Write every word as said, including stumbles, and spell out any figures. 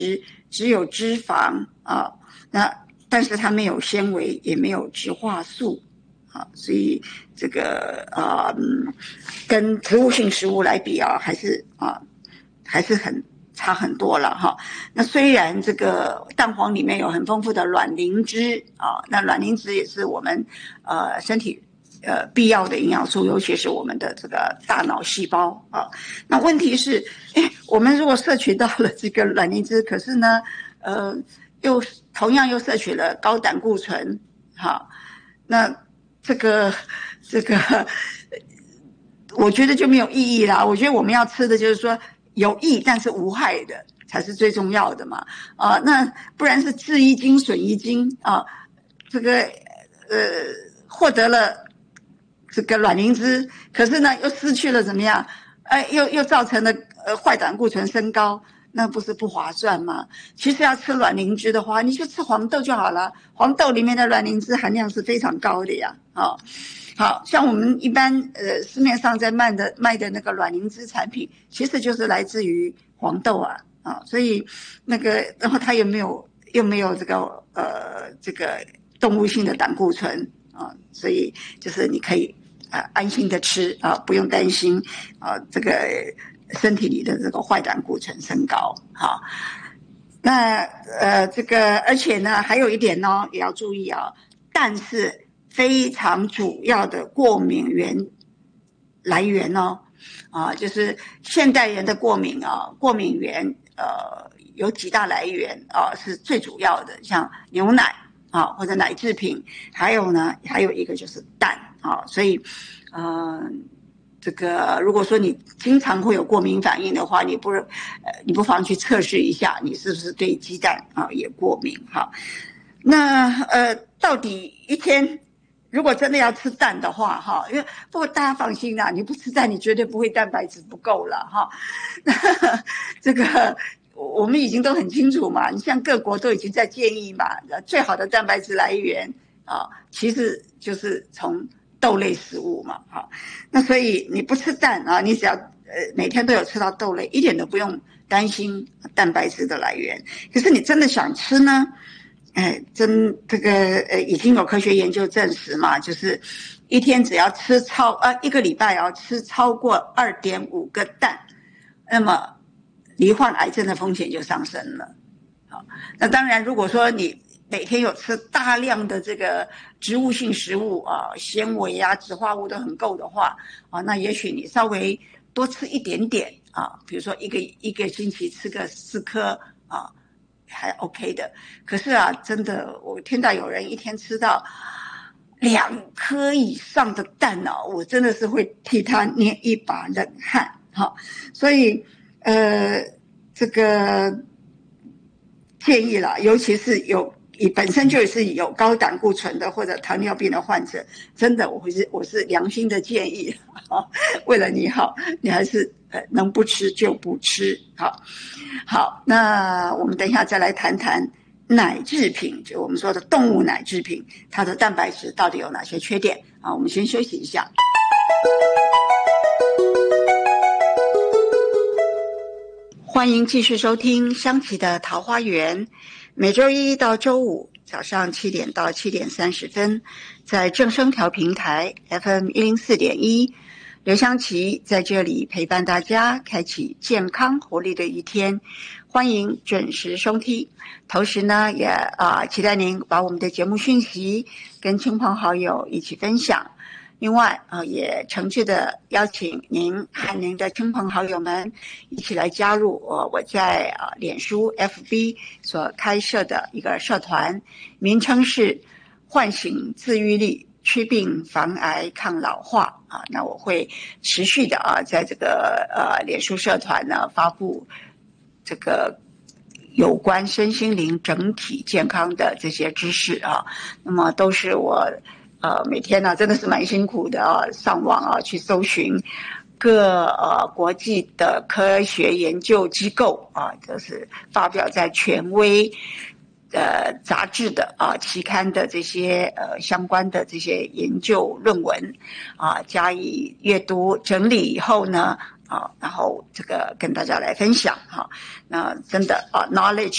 只有脂肪啊，那但是它没有纤维，也没有植化素啊，所以这个啊、嗯，跟植物性食物来比啊，还是啊还是很差很多了哈。那虽然这个蛋黄里面有很丰富的卵磷脂啊，那卵磷脂也是我们呃身体呃必要的营养素，尤其是我们的这个大脑细胞啊。那问题是，哎，我们如果摄取到了这个卵磷脂，可是呢，呃，又同样又摄取了高胆固醇，哈，那这个这个，我觉得就没有意义啦。我觉得我们要吃的就是说有益但是无害的才是最重要的嘛。啊，那不然是治一斤损一斤啊。这个呃获得了这个卵磷脂，可是呢又失去了怎么样？哎，又又造成了呃坏胆固醇升高。那不是不划算吗？其实要吃卵磷脂的话，你就吃黄豆就好了。黄豆里面的卵磷脂含量是非常高的呀。哦，好像我们一般呃市面上在卖的卖的那个卵磷脂产品，其实就是来自于黄豆啊啊、哦，所以那个然后它又没有又没有这个呃这个动物性的胆固醇啊、哦，所以就是你可以啊、呃、安心的吃啊、哦，不用担心啊、呃、这个。身体里的这个坏胆固醇升高，好，那呃这个而且呢还有一点呢也要注意啊，蛋是非常主要的过敏源来源哦，啊就是现代人的过敏啊，过敏源呃有几大来源啊是最主要的，像牛奶啊或者奶制品，还有呢还有一个就是蛋啊，所以嗯。呃这个如果说你经常会有过敏反应的话，你不呃你不妨去测试一下，你是不是对鸡蛋啊也过敏哈？那呃到底一天如果真的要吃蛋的话哈，因为不过大家放心啦，你不吃蛋，你绝对不会蛋白质不够了哈。这个我们已经都很清楚嘛，你像各国都已经在建议嘛，最好的蛋白质来源啊，其实就是从豆类食物嘛，好，那所以你不吃蛋啊，你只要呃每天都有吃到豆类，一点都不用担心蛋白质的来源。可是你真的想吃呢，哎，真这个呃已经有科学研究证实嘛，就是一天只要吃超呃一个礼拜要吃超过二点五个蛋，那么罹患癌症的风险就上升了。好，那当然如果说你每天有吃大量的这个植物性食物啊，纤维啊、植化物都很够的话啊，那也许你稍微多吃一点点啊，比如说一个一个星期吃个四颗啊，还 OK 的。可是啊，真的我听到有人一天吃到两颗以上的蛋哦，我真的是会替他捏一把冷汗哈。所以呃，这个建议啦，尤其是有。你本身就是有高胆固醇的或者糖尿病的患者，真的我会是我是良心的建议，为了你好，你还是呃能不吃就不吃。好，好，那我们等一下再来谈谈奶制品，就我们说的动物奶制品，它的蛋白质到底有哪些缺点啊？我们先休息一下。欢迎继续收听香琪的桃花源。每周一到周五早上七点到七点三十分，在正声调频台 F M 一零四点一，刘香琪在这里陪伴大家，开启健康活力的一天。欢迎准时收听，同时呢，也啊期待您把我们的节目讯息跟亲朋好友一起分享。另外啊，也诚挚的邀请您和您的亲朋好友们一起来加入我我在啊脸书 F B 所开设的一个社团，名称是唤醒自愈力，祛病防癌抗老化啊。那我会持续的啊在这个呃脸书社团呢发布这个有关身心灵整体健康的这些知识啊，那么都是我。呃，每天呢、啊、真的是蛮辛苦的啊，上网啊去搜寻各呃国际的科学研究机构啊，就是发表在权威呃杂志的啊期刊的这些呃相关的这些研究论文啊，加以阅读整理以后呢啊，然后这个跟大家来分享哈。那真的啊 ，knowledge